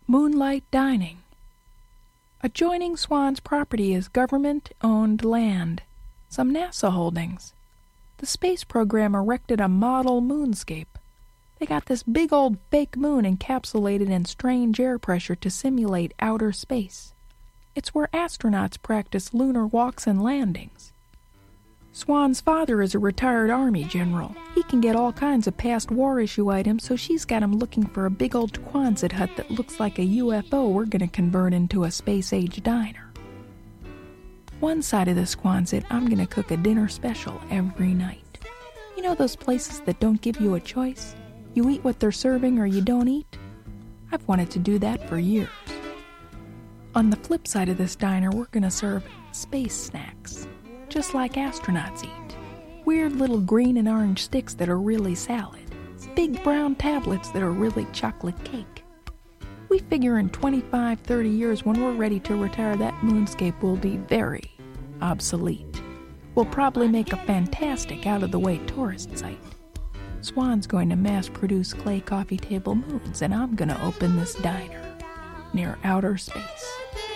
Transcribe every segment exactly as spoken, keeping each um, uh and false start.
Moonlight Dining. Adjoining Swan's property is government-owned land, some NASA holdings. The space program erected a model moonscape. They got this big old fake moon encapsulated in strange air pressure to simulate outer space. It's where astronauts practice lunar walks and landings. Swan's father is a retired Army general. He can get all kinds of past war issue items, so she's got him looking for a big old Quonset hut that looks like a U F O we're going to convert into a space-age diner. One side of this Quonset, I'm going to cook a dinner special every night. You know those places that don't give you a choice? You eat what they're serving or you don't eat? I've wanted to do that for years. On the flip side of this diner, we're going to serve space snacks, just like astronauts eat. Weird little green and orange sticks that are really salad. Big brown tablets that are really chocolate cake. We figure in twenty-five, thirty years when we're ready to retire, that moonscape will be very obsolete. We'll probably make a fantastic out-of-the-way tourist site. Swan's going to mass-produce clay coffee table moons, and I'm going to open this diner near outer space.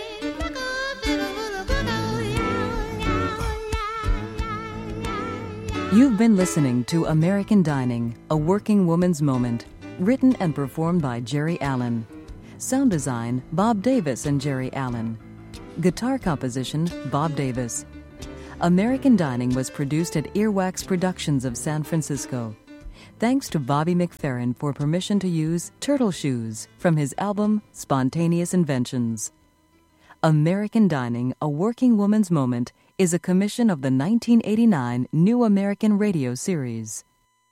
You've been listening to American Dining, A Working Woman's Moment, written and performed by Jerry Allen. Sound design, Bob Davis and Jerry Allen. Guitar composition, Bob Davis. American Dining was produced at Earwax Productions of San Francisco. Thanks to Bobby McFerrin for permission to use Turtle Shoes from his album Spontaneous Inventions. American Dining, A Working Woman's Moment is a commission of the nineteen eighty-nine New American Radio series.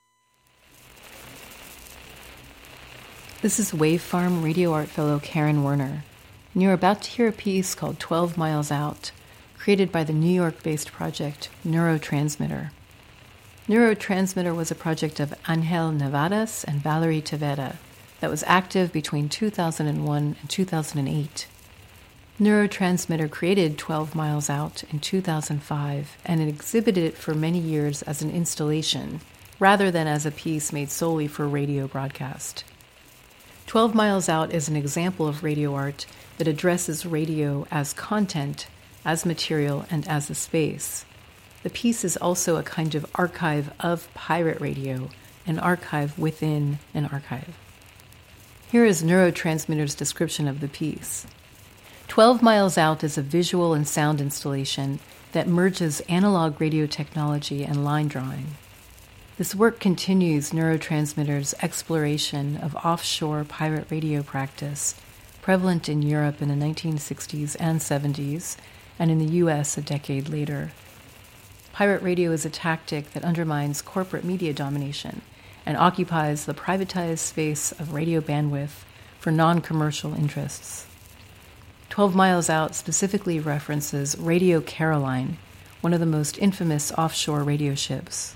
This is Wave Farm Radio Art Fellow Karen Werner, and you're about to hear a piece called twelve miles Out, created by the New York-based project Neurotransmitter. Neurotransmitter was a project of Angel Nevadas and Valerie Tavera that was active between two thousand one and two thousand eight. Neurotransmitter created twelve miles Out in two thousand five, and it exhibited it for many years as an installation, rather than as a piece made solely for radio broadcast. twelve miles Out is an example of radio art that addresses radio as content, as material, and as a space. The piece is also a kind of archive of pirate radio, an archive within an archive. Here is Neurotransmitter's description of the piece. twelve miles Out is a visual and sound installation that merges analog radio technology and line drawing. This work continues Neurotransmitter's exploration of offshore pirate radio practice, prevalent in Europe in the nineteen sixties and seventies, and in the U S a decade later. Pirate radio is a tactic that undermines corporate media domination and occupies the privatized space of radio bandwidth for non-commercial interests. twelve miles Out specifically references Radio Caroline, one of the most infamous offshore radio ships.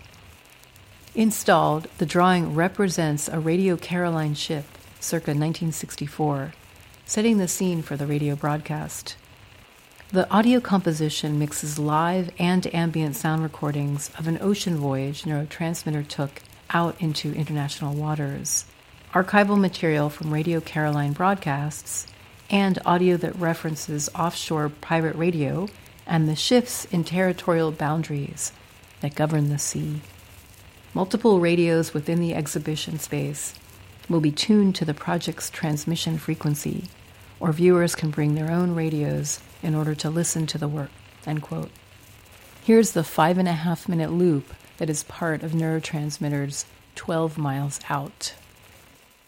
Installed, the drawing represents a Radio Caroline ship, circa nineteen sixty-four, setting the scene for the radio broadcast. The audio composition mixes live and ambient sound recordings of an ocean voyage Neurotransmitter took out into international waters, archival material from Radio Caroline broadcasts, and audio that references offshore pirate radio and the shifts in territorial boundaries that govern the sea. Multiple radios within the exhibition space will be tuned to the project's transmission frequency, or viewers can bring their own radios in order to listen to the work, end quote. Here's the five and a half minute loop that is part of Neurotransmitter's twelve miles Out.